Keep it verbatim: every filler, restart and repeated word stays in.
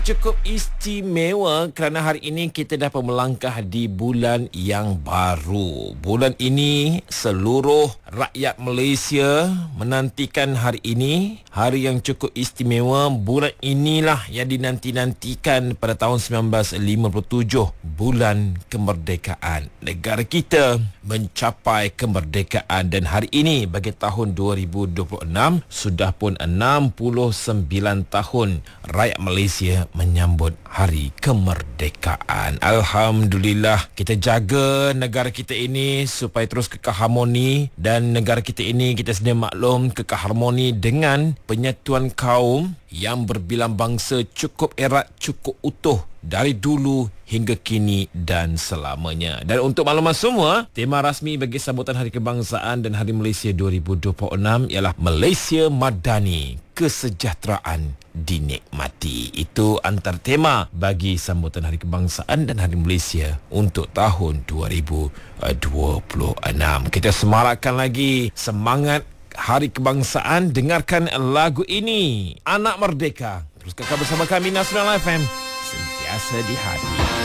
Cukup istimewa kerana hari ini kita dapat melangkah di bulan yang baru. Bulan ini seluruh rakyat Malaysia menantikan hari ini, hari yang cukup istimewa. Bulan inilah yang dinanti-nantikan pada tahun sembilan belas lima puluh tujuh, bulan kemerdekaan. Negara kita mencapai kemerdekaan dan hari ini bagi tahun dua ribu dua puluh enam sudah pun enam puluh sembilan tahun rakyat Malaysia menyambut hari kemerdekaan. Alhamdulillah, kita jaga negara kita ini supaya terus kekal harmoni, dan negara kita ini kita sedia maklum kekal harmoni dengan penyatuan kaum yang berbilang bangsa cukup erat, cukup utuh dari dulu hingga kini dan selamanya. Dan untuk makluman semua, tema rasmi bagi sambutan Hari Kebangsaan dan Hari Malaysia dua ribu dua puluh enam ialah Malaysia Madani, kesejahteraan dinikmati. Itu antara tema bagi sambutan Hari Kebangsaan dan Hari Malaysia untuk tahun dua ribu dua puluh enam. Kita semarakkan lagi semangat Hari Kebangsaan. Dengarkan lagu ini, Anak Merdeka. Terus kekal bersama kami Nasional F M, sentiasa di hati.